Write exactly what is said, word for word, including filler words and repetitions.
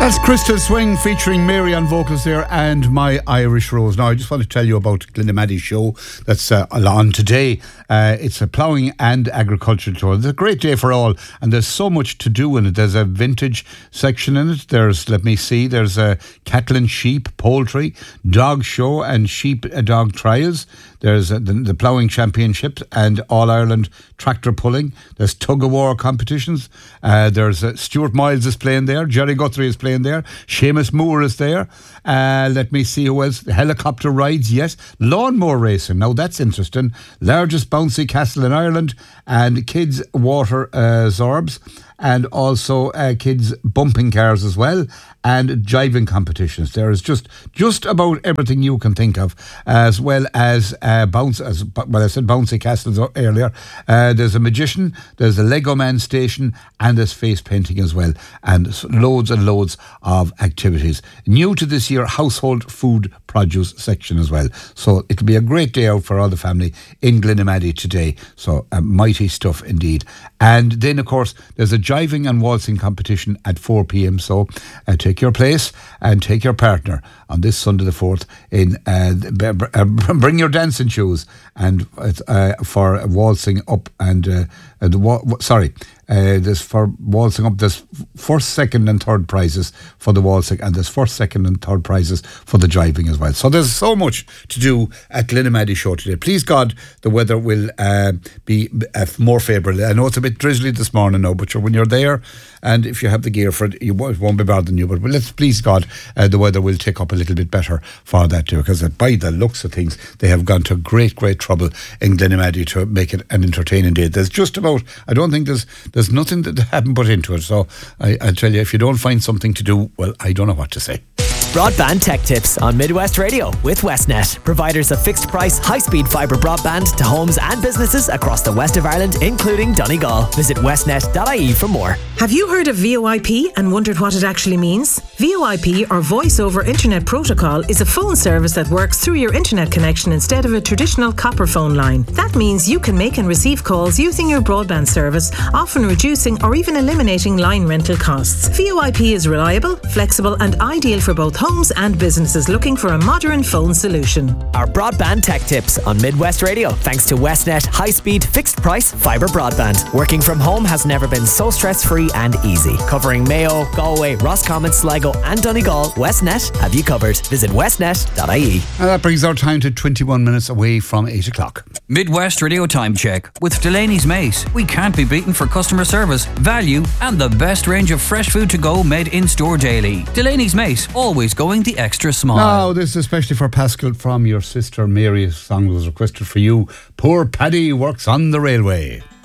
That's Crystal Swing featuring Mary on vocals there and My Irish Rose. Now, I just want to tell you about Glenamaddy's show that's uh, on today. Uh, it's a ploughing and agriculture tour. It's a great day for all, and there's so much to do in it. There's a vintage section in it. There's, let me see, there's a cattle and sheep, poultry, dog show and sheep uh, dog trials. There's uh, the, the ploughing championships and All Ireland tractor pulling. There's tug of war competitions. Uh, there's uh, Stuart Miles is playing there. Jerry Guthrie is playing there. Seamus Moore is there. Uh, let me see who else. Helicopter rides, yes. Lawnmower racing. Now that's interesting. Largest bouncy castle in Ireland, and kids water uh, zorbs, and also uh, kids bumping cars as well, and jiving competitions. There is just just about everything you can think of, as well as uh, bounce. As well, I said bouncy castles earlier. Uh, there's a magician, there's a Lego Man station, and there's face painting as well, and loads and loads of activities. New to this year, household food produce section as well. So it'll be a great day out for all the family in Glenamaddy today. So uh, mighty stuff indeed. And then, of course, there's a jiving and waltzing competition at four p.m. So uh, take your place and take your partner on this Sunday the fourth in uh, b- b- uh, bring your dancing shoes and uh, for waltzing up and uh, uh, the wa- sorry uh, there's for waltzing up. There's first, second and third prizes for the waltzing, and there's first, second and third prizes for the jiving as well. So there's so much to do at Glenamaddy show today. Please God, the weather will uh, be uh, more favourable. I know it's a bit drizzly this morning now, but when you're there, and if you have the gear for it, you won't, it won't be bothering you. But let's please God, uh, the weather will take up a little bit better for that too, because uh, by the looks of things, they have gone to great, great trouble in Glenamaddy to make it an entertaining day. There's just about, I don't think there's there's nothing that they haven't put into it. So I, I tell you, if you don't find something to do, well, I don't know what to say. Broadband Tech Tips on Midwest Radio with Westnet, providers of fixed price, high speed fibre broadband to homes and businesses across the west of Ireland, including Donegal. Visit westnet dot I E for more. Have you heard of V O I P and wondered what it actually means? V O I P, or Voice over Internet Protocol, is a phone service that works through your internet connection instead of a traditional copper phone line. That means you can make and receive calls using your broadband service, often reducing or even eliminating line rental costs. V O I P is reliable, flexible and ideal for both homes and businesses looking for a modern phone solution. Our Broadband Tech Tips on Midwest Radio, thanks to Westnet high-speed fixed-price fibre broadband. Working from home has never been so stress-free and easy. Covering Mayo, Galway, Roscommon, Sligo and Donegal, Westnet have you covered. Visit westnet dot I E. And that brings our time to twenty-one minutes away from eight o'clock. Midwest Radio Time Check with Delaney's Mace. We can't be beaten for customer service, value and the best range of fresh food to go made in-store daily. Delaney's Mace, always going the extra small. Now, this is especially for Pascal from your sister Mary. A song was requested for you. Poor Paddy works on the railway.